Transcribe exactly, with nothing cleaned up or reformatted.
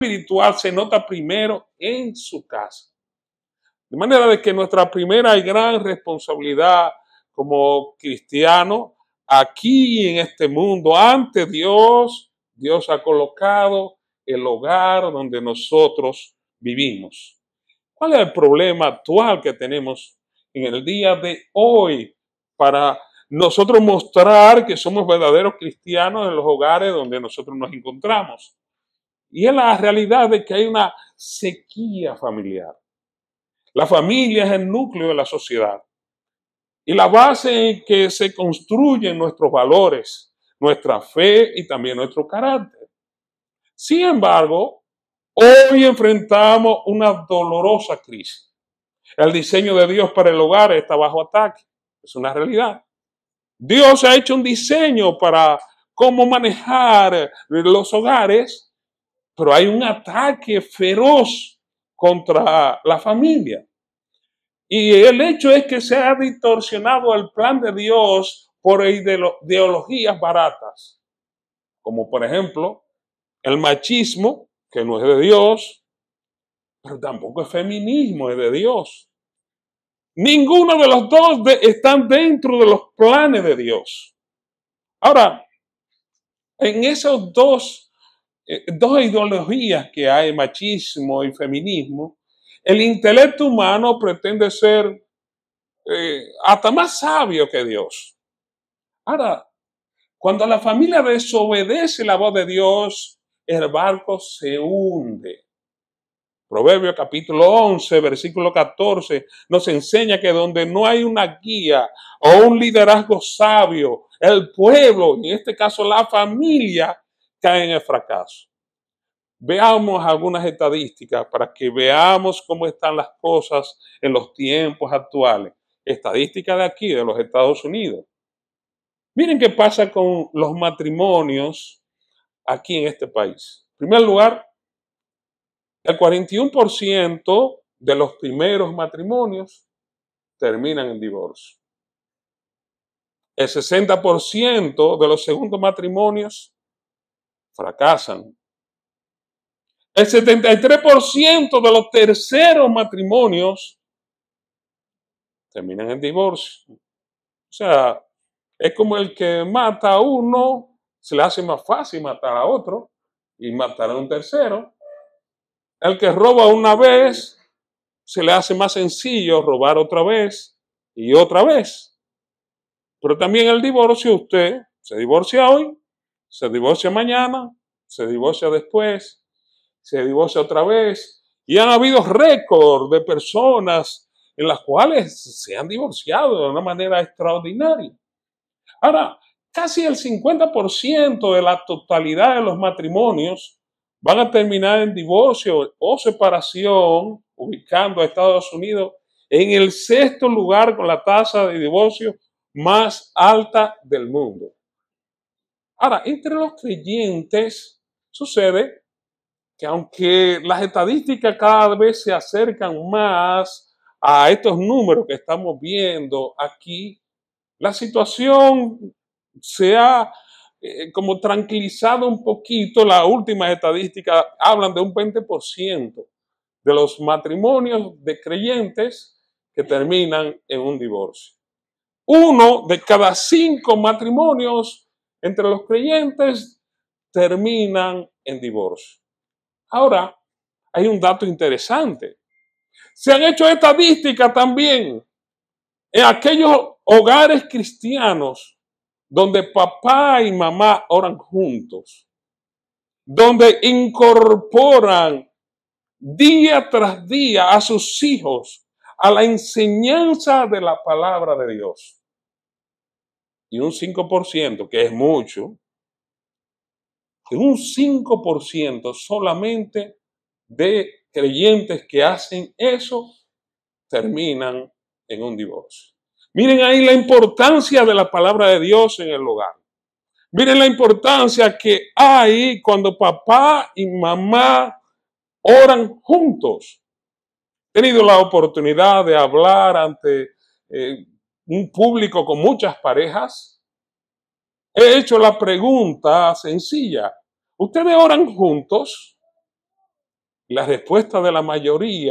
espiritual se nota primero en su casa. De manera de que nuestra primera y gran responsabilidad como cristianos aquí en este mundo, ante Dios, Dios ha colocado el hogar donde nosotros vivimos. ¿Cuál es el problema actual que tenemos en el día de hoy para nosotros mostrar que somos verdaderos cristianos en los hogares donde nosotros nos encontramos? Y es la realidad de que hay una sequía familiar. La familia es el núcleo de la sociedad y la base en que se construyen nuestros valores, nuestra fe y también nuestro carácter. Sin embargo, hoy enfrentamos una dolorosa crisis. El diseño de Dios para el hogar está bajo ataque. Es una realidad. Dios ha hecho un diseño para cómo manejar los hogares, pero hay un ataque feroz contra la familia. Y el hecho es que se ha distorsionado el plan de Dios por ideologías baratas, como por ejemplo el machismo, que no es de Dios, pero tampoco el feminismo es de Dios. Ninguno de los dos de, están dentro de los planes de Dios. Ahora, en esos dos, eh, dos ideologías que hay, machismo y feminismo, el intelecto humano pretende ser eh, hasta más sabio que Dios. Ahora, cuando la familia desobedece la voz de Dios, el barco se hunde. Proverbios capítulo once, versículo catorce, nos enseña que donde no hay una guía o un liderazgo sabio, el pueblo, en este caso la familia, cae en el fracaso. Veamos algunas estadísticas para que veamos cómo están las cosas en los tiempos actuales. Estadísticas de aquí, de los Estados Unidos. Miren qué pasa con los matrimonios aquí en este país. En primer lugar, el cuarenta y uno por ciento de los primeros matrimonios terminan en divorcio. El sesenta por ciento de los segundos matrimonios fracasan. El setenta y tres por ciento de los terceros matrimonios terminan en divorcio. O sea, es como el que mata a uno, se le hace más fácil matar a otro y matar a un tercero. El que roba una vez, se le hace más sencillo robar otra vez y otra vez. Pero también el divorcio, usted se divorcia hoy, se divorcia mañana, se divorcia después, se divorcia otra vez. Y han habido récords de personas en las cuales se han divorciado de una manera extraordinaria. Ahora, casi el cincuenta por ciento de la totalidad de los matrimonios van a terminar en divorcio o separación, ubicando a Estados Unidos en el sexto lugar con la tasa de divorcio más alta del mundo. Ahora, entre los creyentes sucede que aunque las estadísticas cada vez se acercan más a estos números que estamos viendo aquí, la situación se ha eh, como tranquilizado un poquito. Las últimas estadísticas hablan de un veinte por ciento de los matrimonios de creyentes que terminan en un divorcio. Uno de cada cinco matrimonios entre los creyentes terminan en divorcio. Ahora, hay un dato interesante. Se han hecho estadísticas también en aquellos hogares cristianos donde papá y mamá oran juntos, donde incorporan día tras día a sus hijos a la enseñanza de la palabra de Dios. Y un cinco por ciento, que es mucho, que un cinco por ciento solamente de creyentes que hacen eso terminan en un divorcio. Miren ahí la importancia de la palabra de Dios en el hogar. Miren la importancia que hay cuando papá y mamá oran juntos. He tenido la oportunidad de hablar ante eh, un público con muchas parejas. He hecho la pregunta sencilla. ¿Ustedes oran juntos? La respuesta de la mayoría